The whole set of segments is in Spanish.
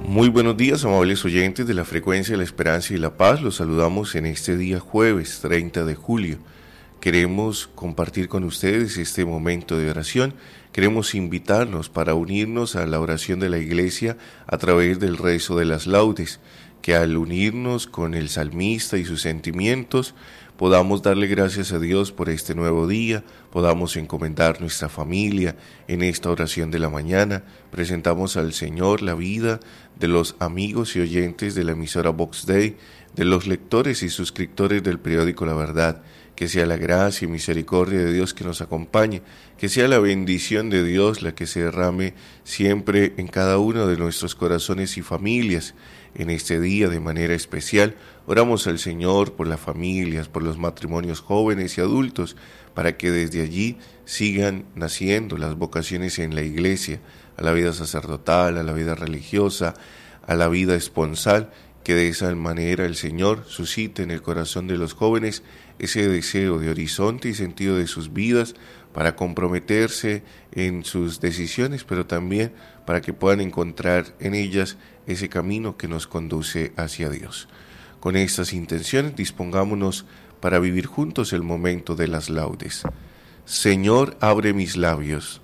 Muy buenos días, amables oyentes de la frecuencia de la esperanza y la paz. Los saludamos en este día jueves 30 de julio. Queremos compartir con ustedes este momento de oración. Queremos invitarnos para unirnos a la oración de la Iglesia a través del rezo de las laudes, que al unirnos con el salmista y sus sentimientos, podamos darle gracias a Dios por este nuevo día, podamos encomendar nuestra familia en esta oración de la mañana. Presentamos al Señor la vida de los amigos y oyentes de la emisora Vox Dei, de los lectores y suscriptores del periódico La Verdad. Que sea la gracia y misericordia de Dios que nos acompañe, que sea la bendición de Dios la que se derrame siempre en cada uno de nuestros corazones y familias. En este día de manera especial oramos al Señor por las familias, por los matrimonios jóvenes y adultos, para que desde allí sigan naciendo las vocaciones en la Iglesia, a la vida sacerdotal, a la vida religiosa, a la vida esponsal, que de esa manera el Señor suscite en el corazón de los jóvenes ese deseo de horizonte y sentido de sus vidas para comprometerse en sus decisiones, pero también para que puedan encontrar en ellas ese camino que nos conduce hacia Dios. Con estas intenciones dispongámonos para vivir juntos el momento de las laudes. Señor, abre mis labios,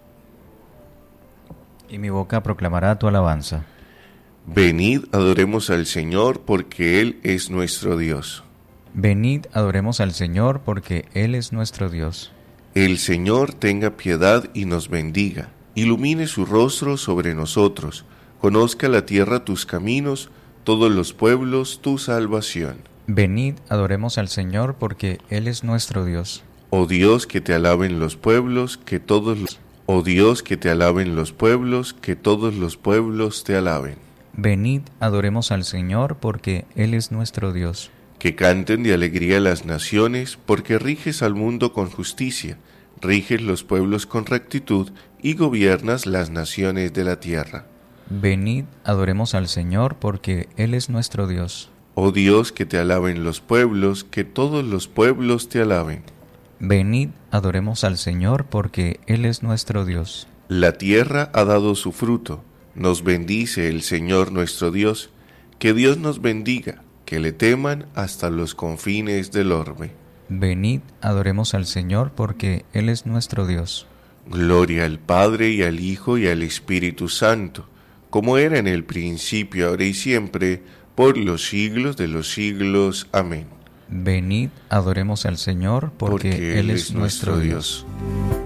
y mi boca proclamará tu alabanza. Venid, adoremos al Señor, porque Él es nuestro Dios. Venid, adoremos al Señor, porque Él es nuestro Dios. El Señor tenga piedad y nos bendiga, ilumine su rostro sobre nosotros, conozca la tierra tus caminos, todos los pueblos tu salvación. Venid, adoremos al Señor, porque Él es nuestro Dios. Oh Dios, que te alaben los pueblos, que todos los... Oh Dios, que te alaben los pueblos, que todos los pueblos te alaben. Venid, adoremos al Señor, porque Él es nuestro Dios. Que canten de alegría las naciones, porque riges al mundo con justicia, riges los pueblos con rectitud y gobiernas las naciones de la tierra. Venid, adoremos al Señor, porque Él es nuestro Dios. Oh Dios, que te alaben los pueblos, que todos los pueblos te alaben. Venid, adoremos al Señor, porque Él es nuestro Dios. La tierra ha dado su fruto, nos bendice el Señor nuestro Dios. Que Dios nos bendiga, que le teman hasta los confines del orbe. Venid, adoremos al Señor, porque Él es nuestro Dios. Gloria al Padre y al Hijo y al Espíritu Santo, como era en el principio, ahora y siempre, por los siglos de los siglos. Amén. Venid, adoremos al Señor, porque Él es nuestro Dios.